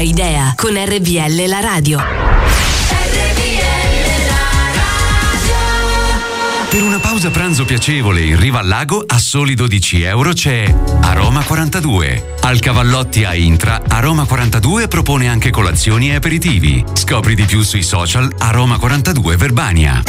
idea con RPL la radio. Per una pausa pranzo piacevole in riva al lago a soli €12 c'è Aroma 42. Al Cavallotti a Intra, Aroma 42 propone anche colazioni e aperitivi. Scopri di più sui social Aroma 42 Verbania.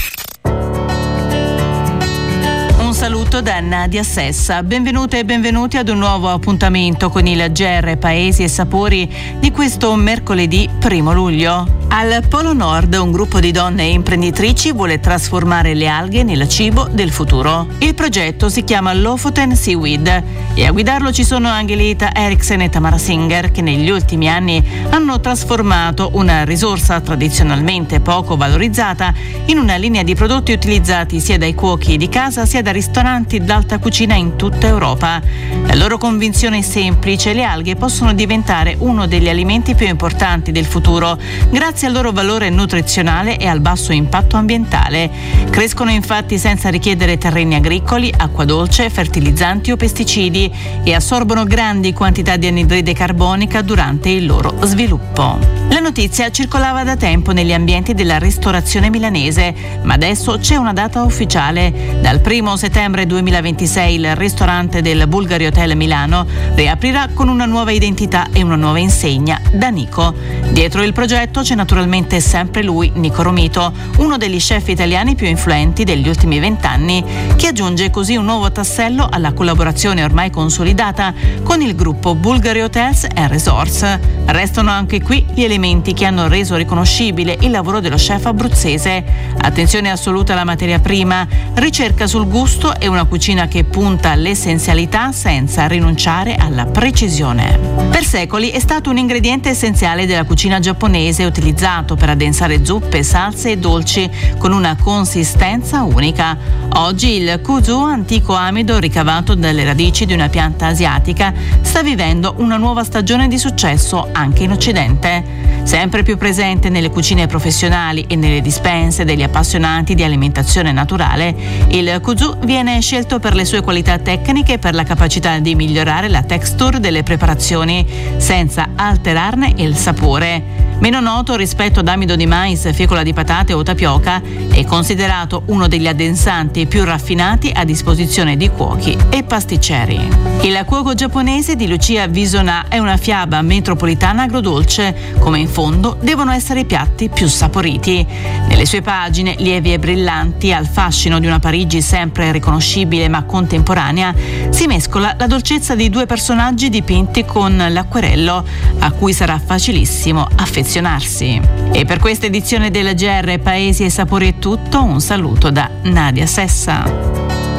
Un saluto da Nadia Sessa. Benvenute e benvenuti ad un nuovo appuntamento con il GR Paesi e Sapori di questo mercoledì 1 luglio. Al Polo Nord un gruppo di donne imprenditrici vuole trasformare le alghe nel cibo del futuro. Il progetto si chiama Lofoten Seaweed e a guidarlo ci sono Angelita Eriksen e Tamara Singer, che negli ultimi anni hanno trasformato una risorsa tradizionalmente poco valorizzata in una linea di prodotti utilizzati sia dai cuochi di casa sia da ristoranti d'alta cucina in tutta Europa. La loro convinzione è semplice: le alghe possono diventare uno degli alimenti più importanti del futuro grazie al loro valore nutrizionale e al basso impatto ambientale. Crescono infatti senza richiedere terreni agricoli, acqua dolce, fertilizzanti o pesticidi e assorbono grandi quantità di anidride carbonica durante il loro sviluppo. La notizia circolava da tempo negli ambienti della ristorazione milanese, ma adesso c'è una data ufficiale. Dal 1 settembre 2026 il ristorante del Bulgari Hotel Milano riaprirà con una nuova identità e una nuova insegna, da Nico. Dietro il progetto c'è naturalmente sempre lui, Nico Romito, uno degli chef italiani più influenti degli ultimi 20 anni, che aggiunge così un nuovo tassello alla collaborazione ormai consolidata con il gruppo Bulgari Hotels & Resorts. Restano anche qui gli elementi che hanno reso riconoscibile il lavoro dello chef abruzzese: attenzione assoluta alla materia prima, ricerca sul gusto e una cucina che punta all'essenzialità senza rinunciare alla precisione. Per secoli è stato un ingrediente essenziale della cucina giapponese, utilizzato per addensare zuppe, salse e dolci con una consistenza unica. Oggi il kuzu, antico amido ricavato dalle radici di una pianta asiatica, sta vivendo una nuova stagione di successo anche in Occidente. Sempre più presente nelle cucine professionali e nelle dispense degli appassionati di alimentazione naturale, il kuzu viene scelto per le sue qualità tecniche e per la capacità di migliorare la texture delle preparazioni senza alterarne il sapore. Meno noto rispetto ad amido di mais, fecola di patate o tapioca, è considerato uno degli addensanti più raffinati a disposizione di cuochi e pasticceri. Il cuoco giapponese di Lucia Visona è una fiaba metropolitana agrodolce. Come in fondo devono essere i piatti più saporiti. Nelle sue pagine, lievi e brillanti, al fascino di una Parigi sempre riconoscibile ma contemporanea, si mescola la dolcezza di due personaggi dipinti con l'acquerello, a cui sarà facilissimo affezionarsi. E per questa edizione del GR Paesi e Sapori è tutto. Un saluto da Nadia Sessa.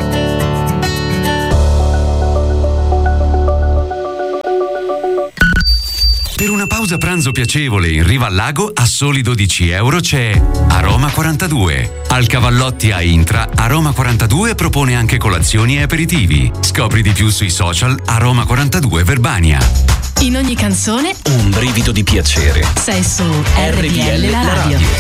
Per una pausa pranzo piacevole in riva al lago a soli €12 c'è Aroma 42. Al Cavallotti a Intra, Aroma 42 propone anche colazioni e aperitivi. Scopri di più sui social Aroma 42 Verbania. In ogni canzone un brivido di piacere. sei su RPL la radio.